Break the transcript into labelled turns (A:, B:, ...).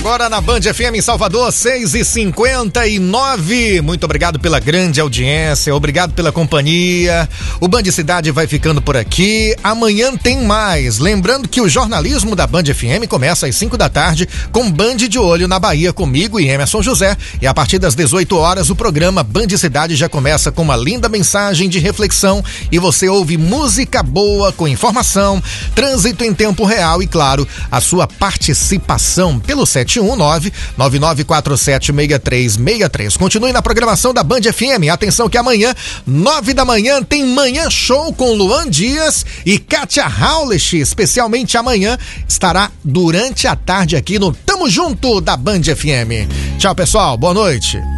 A: agora na Band FM em Salvador, 6h59. Muito obrigado pela grande audiência, obrigado pela companhia. O Band Cidade vai ficando por aqui. Amanhã tem mais. Lembrando que o jornalismo da Band FM começa às 5 da tarde com Band de Olho na Bahia, comigo e Emerson José. E a partir das 18 horas, o programa Band Cidade já começa com uma linda mensagem de reflexão e você ouve música boa com informação, trânsito em tempo real e, claro, a sua participação pelo 719-9947-6363. Continue na programação da Band FM. Atenção que amanhã, 9 da manhã, tem Manhã Show com Luan Dias e Kátia Haulich. Especialmente amanhã, estará durante a tarde aqui no Tamo Junto da Band FM. Tchau, pessoal. Boa noite.